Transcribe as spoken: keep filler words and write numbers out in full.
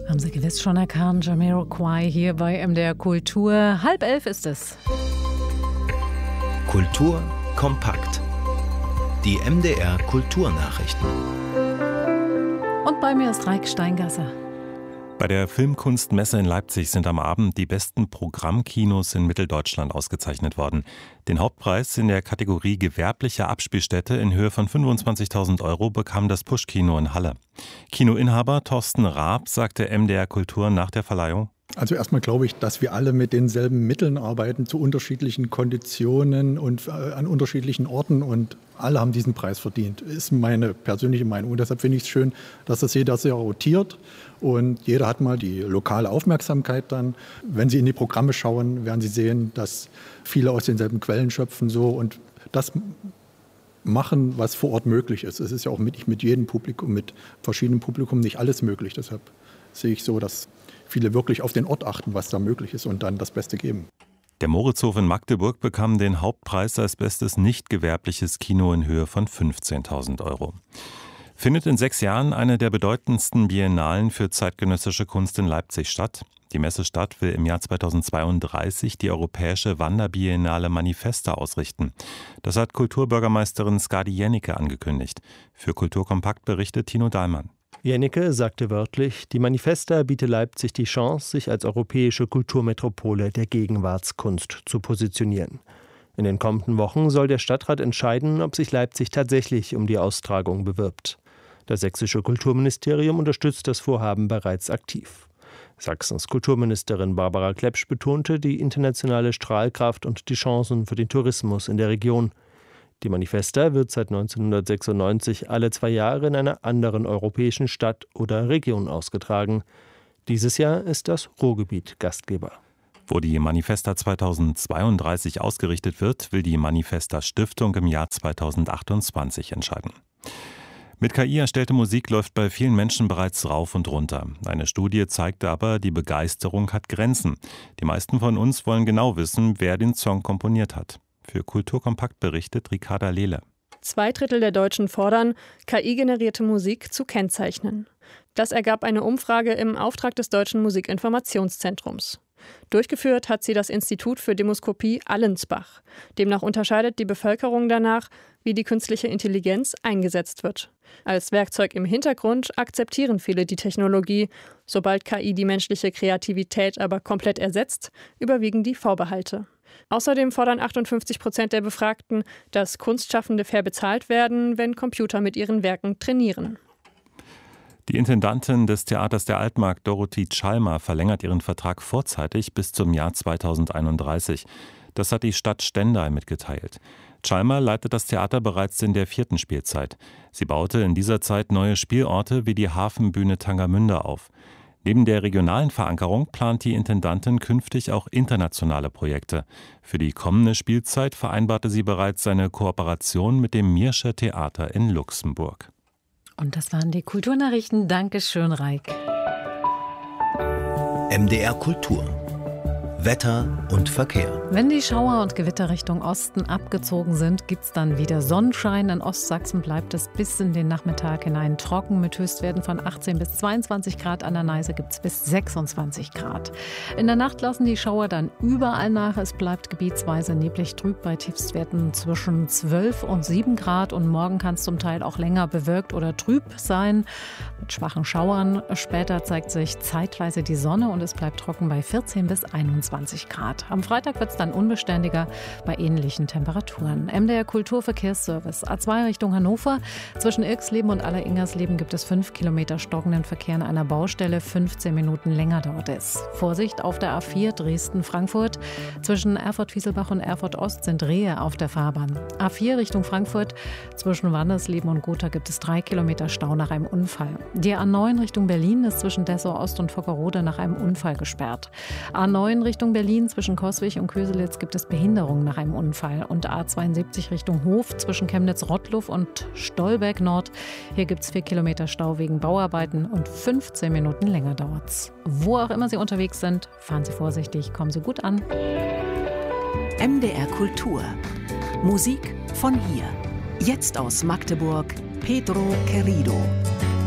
Haben Sie gewiss schon erkannt, Jamiroquai hier bei M D R Kultur. Halb elf ist es. Kultur kompakt. Die M D R Kulturnachrichten. Und bei mir ist Reik Steingasser. Bei der Filmkunstmesse in Leipzig sind am Abend die besten Programmkinos in Mitteldeutschland ausgezeichnet worden. Den Hauptpreis in der Kategorie gewerbliche Abspielstätte in Höhe von fünfundzwanzigtausend Euro bekam das Pusch-Kino in Halle. Kinoinhaber Thorsten Raab sagte M D R Kultur nach der Verleihung: Also erstmal glaube ich, dass wir alle mit denselben Mitteln arbeiten, zu unterschiedlichen Konditionen und an unterschiedlichen Orten, und alle haben diesen Preis verdient. Ist meine persönliche Meinung. Und deshalb finde ich es schön, dass das jeder sehr rotiert und jeder hat mal die lokale Aufmerksamkeit dann. Wenn Sie in die Programme schauen, werden Sie sehen, dass viele aus denselben Quellen schöpfen so und das machen, was vor Ort möglich ist. Es ist ja auch mit, mit jedem Publikum, mit verschiedenem Publikum nicht alles möglich. Deshalb sehe ich so, dass viele wirklich auf den Ort achten, was da möglich ist und dann das Beste geben. Der Moritzhof in Magdeburg bekam den Hauptpreis als bestes nicht gewerbliches Kino in Höhe von fünfzehntausend Euro. Findet in sechs Jahren eine der bedeutendsten Biennalen für zeitgenössische Kunst in Leipzig statt. Die Messestadt will im Jahr zweitausendzweiunddreißig die europäische Wanderbiennale Manifesta ausrichten. Das hat Kulturbürgermeisterin Skadi Jennecke angekündigt. Für Kulturkompakt berichtet Tino Dahlmann. Jennecke sagte wörtlich, die Manifesta biete Leipzig die Chance, sich als europäische Kulturmetropole der Gegenwartskunst zu positionieren. In den kommenden Wochen soll der Stadtrat entscheiden, ob sich Leipzig tatsächlich um die Austragung bewirbt. Das sächsische Kulturministerium unterstützt das Vorhaben bereits aktiv. Sachsens Kulturministerin Barbara Klepsch betonte die internationale Strahlkraft und die Chancen für den Tourismus in der Region. Die Manifesta wird seit neunzehnhundertsechsundneunzig alle zwei Jahre in einer anderen europäischen Stadt oder Region ausgetragen. Dieses Jahr ist das Ruhrgebiet Gastgeber. Wo die Manifesta zweitausendzweiunddreißig ausgerichtet wird, will die Manifesta Stiftung im Jahr zweitausendachtundzwanzig entscheiden. Mit K I erstellte Musik läuft bei vielen Menschen bereits rauf und runter. Eine Studie zeigte aber, die Begeisterung hat Grenzen. Die meisten von uns wollen genau wissen, wer den Song komponiert hat. Für Kulturkompakt berichtet Ricarda Lehle. Zwei Drittel der Deutschen fordern, K I-generierte Musik zu kennzeichnen. Das ergab eine Umfrage im Auftrag des Deutschen Musikinformationszentrums. Durchgeführt hat sie das Institut für Demoskopie Allensbach. Demnach unterscheidet die Bevölkerung danach, wie die künstliche Intelligenz eingesetzt wird. Als Werkzeug im Hintergrund akzeptieren viele die Technologie. Sobald K I die menschliche Kreativität aber komplett ersetzt, überwiegen die Vorbehalte. Außerdem fordern achtundfünfzig Prozent der Befragten, dass Kunstschaffende fair bezahlt werden, wenn Computer mit ihren Werken trainieren. Die Intendantin des Theaters der Altmark, Dorothee Chalmer, verlängert ihren Vertrag vorzeitig bis zum Jahr zweitausendeinunddreißig. Das hat die Stadt Stendal mitgeteilt. Chalmer leitet das Theater bereits in der vierten Spielzeit. Sie baute in dieser Zeit neue Spielorte wie die Hafenbühne Tangermünde auf. Neben der regionalen Verankerung plant die Intendantin künftig auch internationale Projekte. Für die kommende Spielzeit vereinbarte sie bereits eine Kooperation mit dem Mirscher Theater in Luxemburg. Und das waren die Kulturnachrichten. Dankeschön, Reik. M D R Kultur. Wetter und Verkehr. Wenn die Schauer und Gewitter Richtung Osten abgezogen sind, gibt es dann wieder Sonnenschein. In Ostsachsen bleibt es bis in den Nachmittag hinein trocken mit Höchstwerten von achtzehn bis zweiundzwanzig Grad. An der Neiße gibt es bis sechsundzwanzig Grad. In der Nacht lassen die Schauer dann überall nach. Es bleibt gebietsweise neblig trüb bei Tiefstwerten zwischen zwölf und sieben Grad. Und morgen kann es zum Teil auch länger bewölkt oder trüb sein mit schwachen Schauern. Später zeigt sich zeitweise die Sonne und es bleibt trocken bei vierzehn bis einundzwanzig Grad. Am Freitag wird es dann unbeständiger bei ähnlichen Temperaturen. M D R Kulturverkehrsservice. A zwei Richtung Hannover. Zwischen Irksleben und Aller-Ingersleben gibt es fünf Kilometer stockenden Verkehr an einer Baustelle. fünfzehn Minuten länger dauert es. Vorsicht auf der A vier Dresden-Frankfurt. Zwischen Erfurt-Wieselbach und Erfurt-Ost sind Rehe auf der Fahrbahn. A vier Richtung Frankfurt. Zwischen Wandersleben und Gotha gibt es drei Kilometer Stau nach einem Unfall. Die A neun Richtung Berlin ist zwischen Dessau-Ost und Vockerode nach einem Unfall gesperrt. A neun Richtung Berlin zwischen Coswig und Köselitz gibt es Behinderungen nach einem Unfall. Und A zweiundsiebzig Richtung Hof zwischen Chemnitz-Rottluff und Stolberg Nord. Hier gibt es vier Kilometer Stau wegen Bauarbeiten und fünfzehn Minuten länger dauert's. Wo auch immer Sie unterwegs sind, fahren Sie vorsichtig, kommen Sie gut an. M D R Kultur. Musik von hier. Jetzt aus Magdeburg, Pedro Querido.